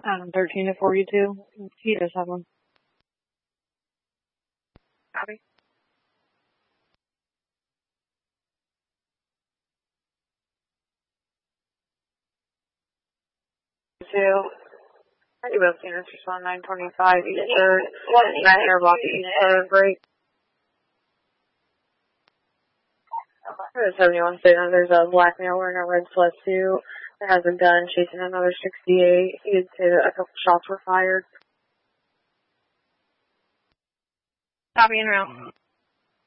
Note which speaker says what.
Speaker 1: 13 to 42. He does have one.
Speaker 2: Copy. Two. You both units respond 925 East 3rd. That airblock East 3rd break. 71 statement, there's a black male wearing a red sweatsuit that has a gun chasing another 68. You'd say that a couple shots were fired.
Speaker 1: Copy en route.